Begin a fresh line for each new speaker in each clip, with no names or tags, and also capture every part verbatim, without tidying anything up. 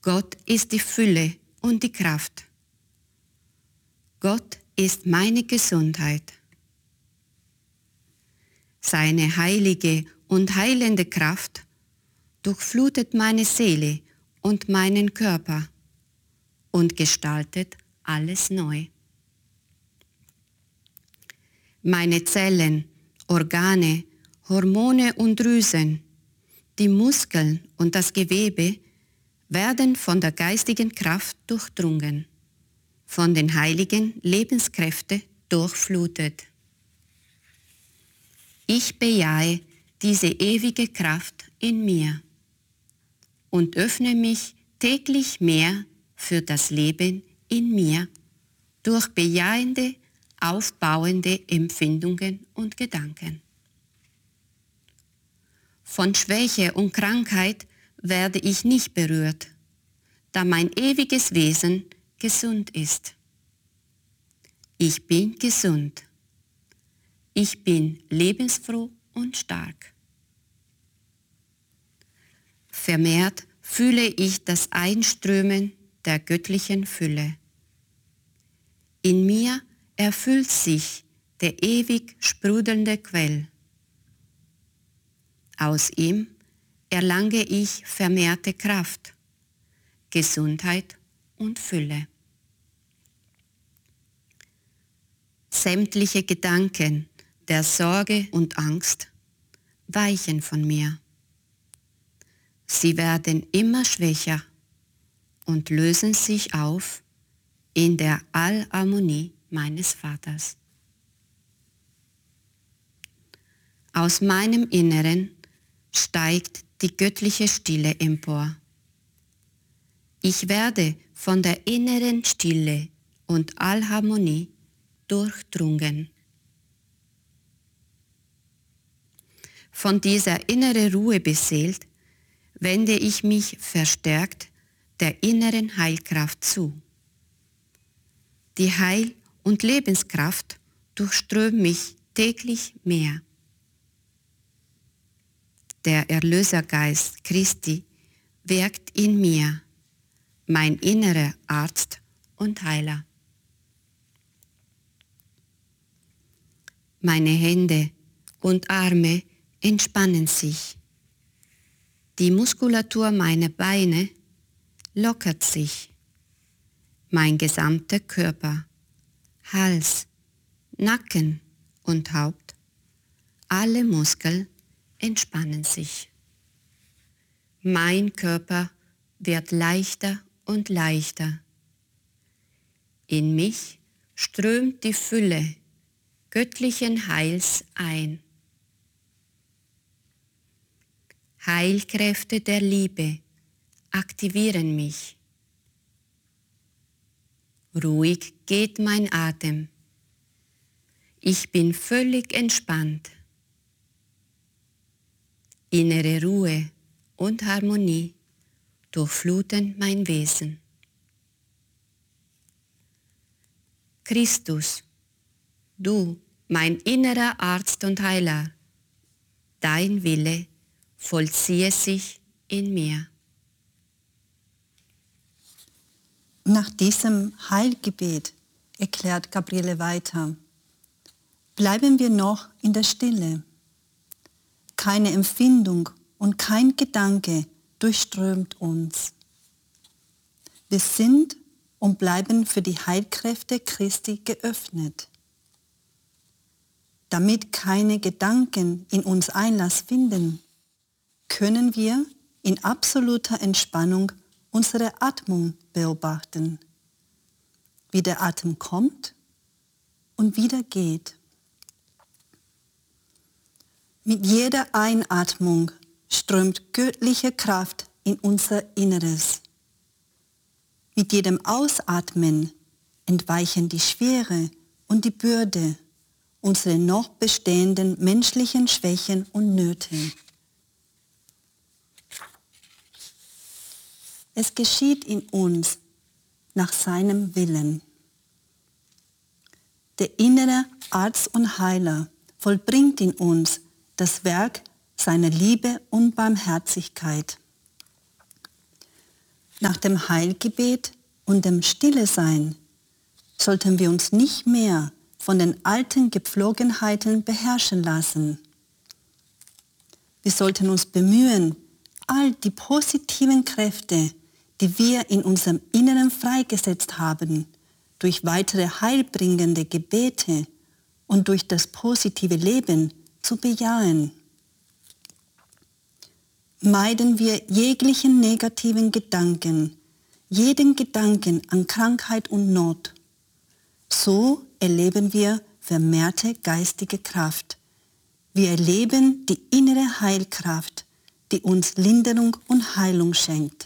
Gott ist die Fülle und die Kraft. Gott ist meine Gesundheit. Seine heilige und heilende Kraft durchflutet meine Seele und meinen Körper und gestaltet alles neu. Meine Zellen, Organe, Hormone und Drüsen, die Muskeln und das Gewebe werden von der geistigen Kraft durchdrungen, von den heiligen Lebenskräften durchflutet. Ich bejahe diese ewige Kraft in mir und öffne mich täglich mehr für das Leben in mir durch bejahende, aufbauende Empfindungen und Gedanken. Von Schwäche und Krankheit werde ich nicht berührt, da mein ewiges Wesen gesund ist. Ich bin gesund. Ich bin lebensfroh und stark. Vermehrt fühle ich das Einströmen der göttlichen Fülle. In mir erfüllt sich der ewig sprudelnde Quell. Aus ihm erlange ich vermehrte Kraft, Gesundheit und Fülle. Sämtliche Gedanken der Sorge und Angst weichen von mir. Sie werden immer schwächer und lösen sich auf in der Allharmonie meines Vaters. Aus meinem Inneren steigt die göttliche Stille empor. Ich werde von der inneren Stille und Allharmonie durchdrungen. Von dieser inneren Ruhe beseelt, wende ich mich verstärkt der inneren Heilkraft zu. Die Heil- und Lebenskraft durchströmt mich täglich mehr. Der Erlösergeist Christi wirkt in mir, mein innerer Arzt und Heiler. Meine Hände und Arme entspannen sich. Die Muskulatur meiner Beine lockert sich. Mein gesamter Körper, Hals, Nacken und Haupt, alle Muskeln entspannen sich. Mein Körper wird leichter und leichter. In mich strömt die Fülle göttlichen Heils ein. Heilkräfte der Liebe aktivieren mich. Ruhig geht mein Atem. Ich bin völlig entspannt. Innere Ruhe und Harmonie durchfluten mein Wesen. Christus, du, mein innerer Arzt und Heiler, dein Wille vollziehe sich in mir.
Nach diesem Heilgebet erklärt Gabriele weiter: Bleiben wir noch in der Stille. Keine Empfindung und kein Gedanke durchströmt uns. Wir sind und bleiben für die Heilkräfte Christi geöffnet. Damit keine Gedanken in uns Einlass finden, können wir in absoluter Entspannung unsere Atmung beobachten, wie der Atem kommt und wieder geht. Mit jeder Einatmung strömt göttliche Kraft in unser Inneres. Mit jedem Ausatmen entweichen die Schwere und die Bürde, unsere noch bestehenden menschlichen Schwächen und Nöte. Es geschieht in uns nach seinem Willen. Der innere Arzt und Heiler vollbringt in uns das Werk seiner Liebe und Barmherzigkeit. Nach dem Heilgebet und dem Stille-Sein sollten wir uns nicht mehr von den alten Gepflogenheiten beherrschen lassen. Wir sollten uns bemühen, all die positiven Kräfte, die wir in unserem Inneren freigesetzt haben, durch weitere heilbringende Gebete und durch das positive Leben zu bejahen. Meiden wir jeglichen negativen Gedanken, jeden Gedanken an Krankheit und Not. So erleben wir vermehrte geistige Kraft. Wir erleben die innere Heilkraft, die uns Linderung und Heilung schenkt.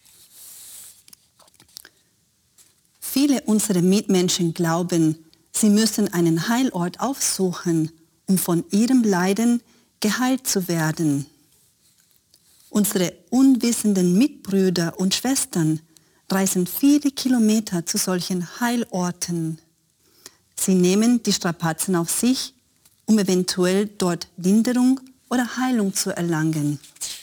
Viele unserer Mitmenschen glauben, sie müssen einen Heilort aufsuchen, um von ihrem Leiden geheilt zu werden. Unsere unwissenden Mitbrüder und Schwestern reisen viele Kilometer zu solchen Heilorten. Sie nehmen die Strapazen auf sich, um eventuell dort Linderung oder Heilung zu erlangen.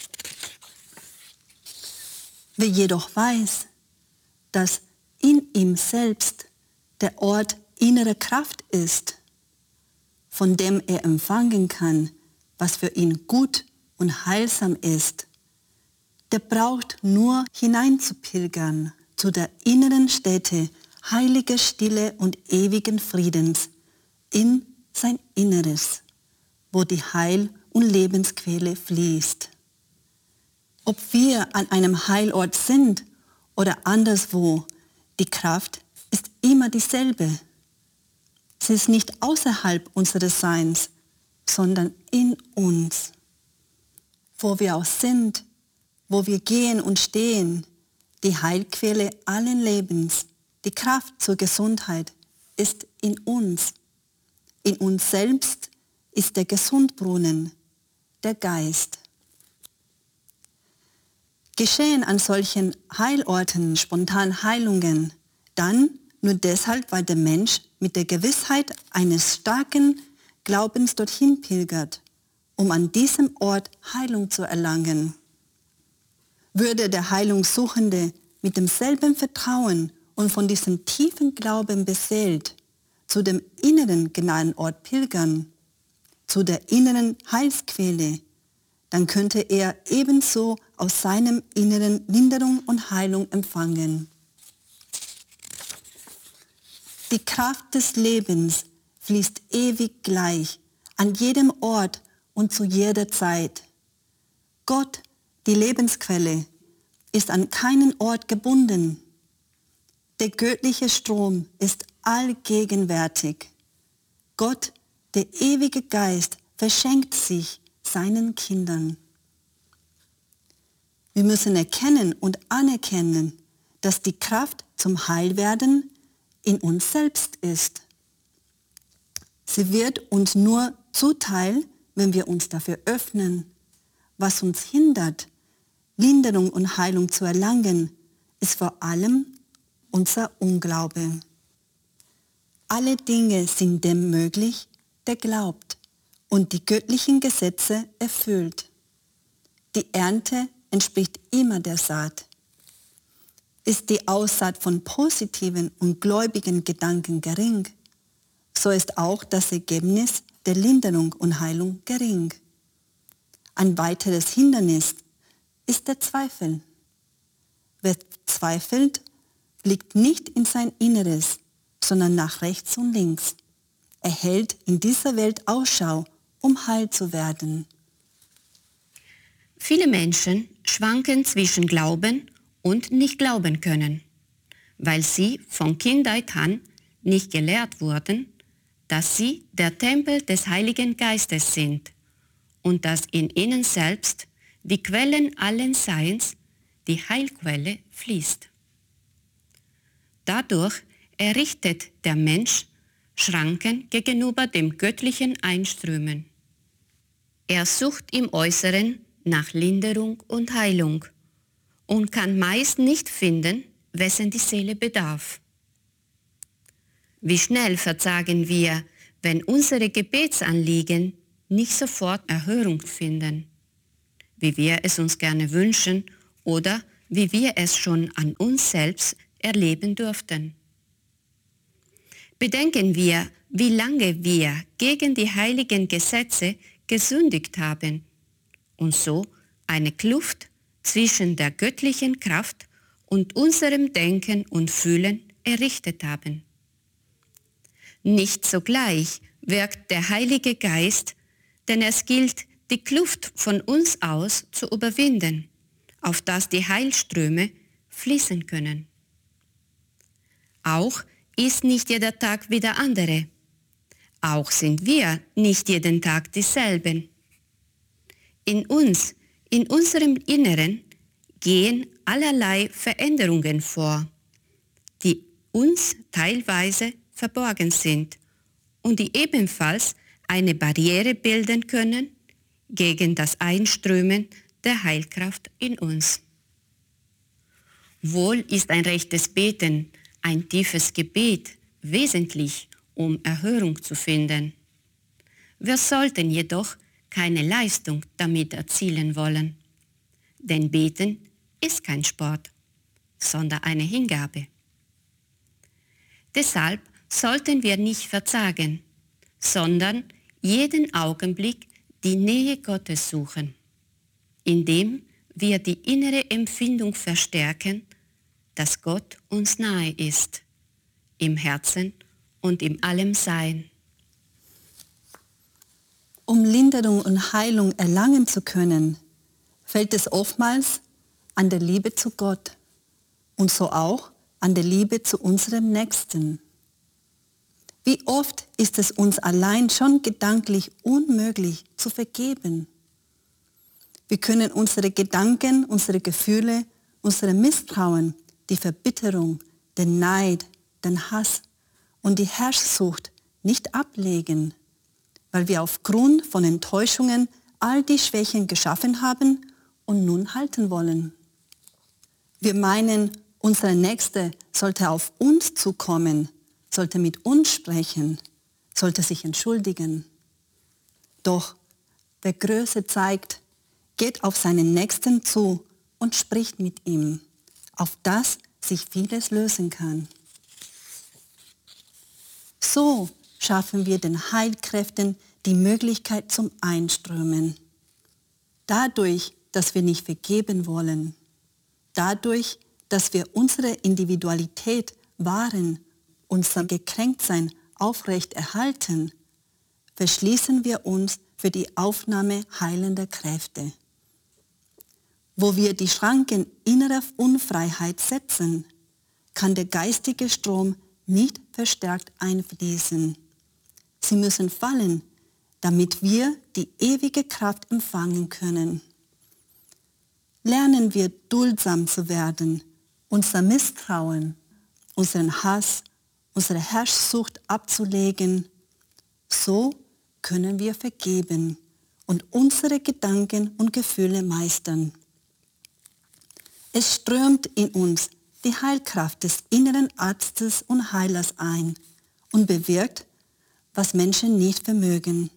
Wer jedoch weiß, dass in ihm selbst der Ort innerer Kraft ist, von dem er empfangen kann, was für ihn gut und heilsam ist, der braucht nur hineinzupilgern zu der inneren Stätte heiliger Stille und ewigen Friedens in sein Inneres, wo die Heil- und Lebensquelle fließt. Ob wir an einem Heilort sind oder anderswo, die Kraft ist immer dieselbe. Sie ist nicht außerhalb unseres Seins, sondern in uns. Wo wir auch sind, wo wir gehen und stehen, die Heilquelle allen Lebens, die Kraft zur Gesundheit ist in uns. In uns selbst ist der Gesundbrunnen, der Geist. Geschehen an solchen Heilorten spontan Heilungen, dann nur deshalb, weil der Mensch mit der Gewissheit eines starken Glaubens dorthin pilgert, um an diesem Ort Heilung zu erlangen. Würde der Heilungssuchende mit demselben Vertrauen und von diesem tiefen Glauben beseelt zu dem inneren Gnadenort pilgern, zu der inneren Heilsquelle, dann könnte er ebenso aus seinem Inneren Linderung und Heilung empfangen. Die Kraft des Lebens fließt ewig gleich, an jedem Ort und zu jeder Zeit. Gott, die Lebensquelle, ist an keinen Ort gebunden. Der göttliche Strom ist allgegenwärtig. Gott, der ewige Geist, verschenkt sich seinen Kindern. Wir müssen erkennen und anerkennen, dass die Kraft zum Heilwerden in uns selbst ist. Sie wird uns nur zuteil, wenn wir uns dafür öffnen. Was uns hindert, Linderung und Heilung zu erlangen, ist vor allem unser Unglaube. Alle Dinge sind dem möglich, der glaubt und die göttlichen Gesetze erfüllt. Die Ernte entspricht immer der Saat. Ist die Aussaat von positiven und gläubigen Gedanken gering, so ist auch das Ergebnis der Linderung und Heilung gering. Ein weiteres Hindernis ist der Zweifel. Wer zweifelt, blickt nicht in sein Inneres, sondern nach rechts und links. Er hält in dieser Welt Ausschau, um heil zu werden.
Viele Menschen schwanken zwischen Glauben und nicht glauben können, weil sie von Kindheit an nicht gelehrt wurden, dass sie der Tempel des Heiligen Geistes sind und dass in ihnen selbst die Quellen allen Seins, die Heilquelle, fließt. Dadurch errichtet der Mensch Schranken gegenüber dem göttlichen Einströmen. Er sucht im Äußeren nach Linderung und Heilung und kann meist nicht finden, wessen die Seele bedarf. Wie schnell verzagen wir, wenn unsere Gebetsanliegen nicht sofort Erhörung finden, wie wir es uns gerne wünschen oder wie wir es schon an uns selbst erleben durften. Bedenken wir, wie lange wir gegen die heiligen Gesetze gesündigt haben und so eine Kluft zwischen der göttlichen Kraft und unserem Denken und Fühlen errichtet haben. Nicht sogleich wirkt der Heilige Geist, denn es gilt, die Kluft von uns aus zu überwinden, auf dass die Heilströme fließen können. Auch ist nicht jeder Tag wie der andere. Auch sind wir nicht jeden Tag dieselben. In uns, in unserem Inneren, gehen allerlei Veränderungen vor, die uns teilweise verborgen sind und die ebenfalls eine Barriere bilden können gegen das Einströmen der Heilkraft in uns. Wohl ist ein rechtes Beten, ein tiefes Gebet wesentlich, um Erhörung zu finden. Wir sollten jedoch keine Leistung damit erzielen wollen, denn Beten ist kein Sport, sondern eine Hingabe. Deshalb sollten wir nicht verzagen, sondern jeden Augenblick die Nähe Gottes suchen, indem wir die innere Empfindung verstärken, dass Gott uns nahe ist, im Herzen und in allem Sein.
Um Linderung und Heilung erlangen zu können, fällt es oftmals an der Liebe zu Gott und so auch an der Liebe zu unserem Nächsten. Wie oft ist es uns allein schon gedanklich unmöglich zu vergeben? Wir können unsere Gedanken, unsere Gefühle, unsere Misstrauen, die Verbitterung, den Neid, den Hass und die Herrschsucht nicht ablegen, weil wir aufgrund von Enttäuschungen all die Schwächen geschaffen haben und nun halten wollen. Wir meinen, unser Nächster sollte auf uns zukommen, sollte mit uns sprechen, sollte sich entschuldigen. Doch wer Größe zeigt, geht auf seinen Nächsten zu und spricht mit ihm, auf das sich vieles lösen kann. So schaffen wir den Heilkräften die Möglichkeit zum Einströmen. Dadurch, dass wir nicht vergeben wollen. Dadurch, dass wir unsere Individualität wahren, unser Gekränktsein aufrecht erhalten, verschließen wir uns für die Aufnahme heilender Kräfte. Wo wir die Schranken innerer Unfreiheit setzen, kann der geistige Strom nicht verstärkt einfließen. Sie müssen fallen, damit wir die ewige Kraft empfangen können. Lernen wir duldsam zu werden, unser Misstrauen, unseren Hass, unsere Herrschsucht abzulegen, so können wir vergeben und unsere Gedanken und Gefühle meistern. Es strömt in uns die Heilkraft des inneren Arztes und Heilers ein und bewirkt, was Menschen nicht vermögen.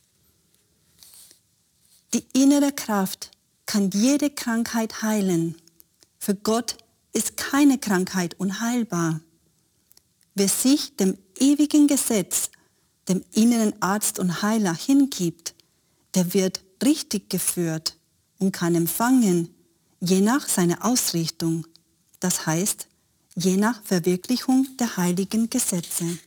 Die innere Kraft kann jede Krankheit heilen. Für Gott ist keine Krankheit unheilbar. Wer sich dem ewigen Gesetz, dem inneren Arzt und Heiler hingibt, der wird richtig geführt und kann empfangen, je nach seiner Ausrichtung, das heißt, je nach Verwirklichung der heiligen Gesetze.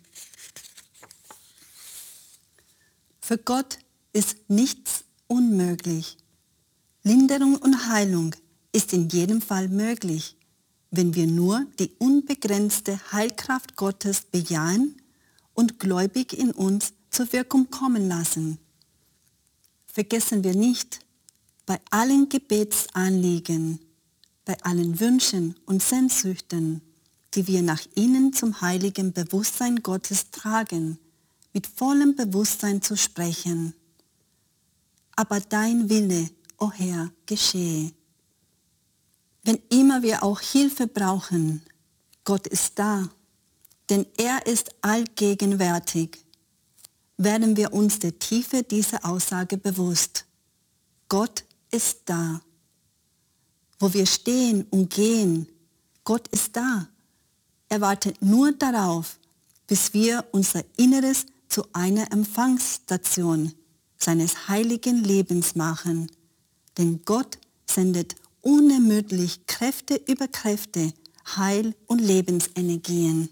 Für Gott ist nichts unmöglich. Linderung und Heilung ist in jedem Fall möglich, wenn wir nur die unbegrenzte Heilkraft Gottes bejahen und gläubig in uns zur Wirkung kommen lassen. Vergessen wir nicht, bei allen Gebetsanliegen, bei allen Wünschen und Sehnsüchten, die wir nach innen zum heiligen Bewusstsein Gottes tragen, mit vollem Bewusstsein zu sprechen. Aber dein Wille, o Herr, geschehe. Wenn immer wir auch Hilfe brauchen, Gott ist da, denn er ist allgegenwärtig, werden wir uns der Tiefe dieser Aussage bewusst. Gott ist da. wo wir stehen und gehen. Gott ist da. Er wartet nur darauf, bis wir unser Inneres zu einer Empfangsstation seines heiligen Lebens machen. Denn Gott sendet unermüdlich Kräfte über Kräfte, Heil- und Lebensenergien.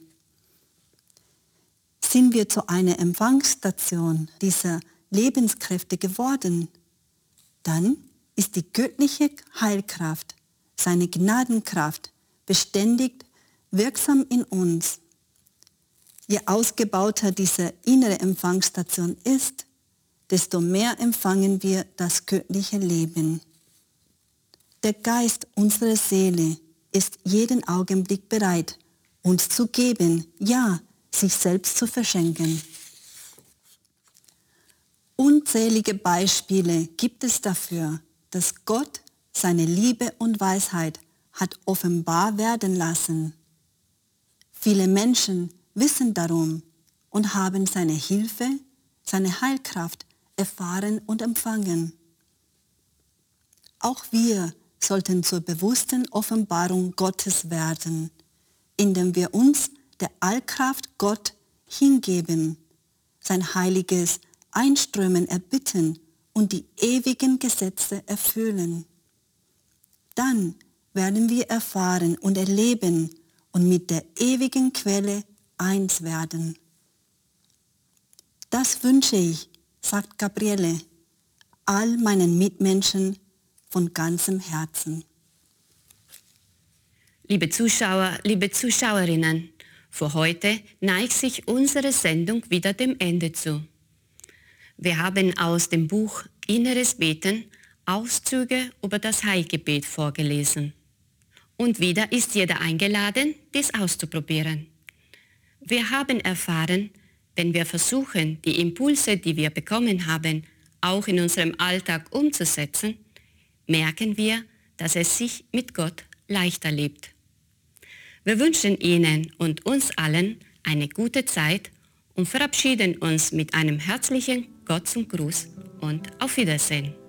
Sind wir zu einer Empfangsstation dieser Lebenskräfte geworden, dann ist die göttliche Heilkraft, seine Gnadenkraft, beständig wirksam in uns. Je ausgebauter diese innere Empfangsstation ist, desto mehr empfangen wir das göttliche Leben. Der Geist unserer Seele ist jeden Augenblick bereit, uns zu geben, ja, sich selbst zu verschenken. Unzählige Beispiele gibt es dafür, dass Gott seine Liebe und Weisheit hat offenbar werden lassen. Viele Menschen wissen darum und haben seine Hilfe, seine Heilkraft erfahren und empfangen. Auch wir sollten zur bewussten Offenbarung Gottes werden, indem wir uns der Allkraft Gott hingeben, sein heiliges Einströmen erbitten und die ewigen Gesetze erfüllen. Dann werden wir erfahren und erleben und mit der ewigen Quelle eins werden. Das wünsche ich, sagt Gabriele, all meinen Mitmenschen von ganzem Herzen.
Liebe Zuschauer, liebe Zuschauerinnen, für heute neigt sich unsere Sendung wieder dem Ende zu. Wir haben aus dem Buch Inneres Beten Auszüge über das Heilgebet vorgelesen. Und wieder ist jeder eingeladen, dies auszuprobieren. Wir haben erfahren, wenn wir versuchen, die Impulse, die wir bekommen haben, auch in unserem Alltag umzusetzen, merken wir, dass es sich mit Gott leichter lebt. Wir wünschen Ihnen und uns allen eine gute Zeit und verabschieden uns mit einem herzlichen Gott zum Gruß und auf Wiedersehen.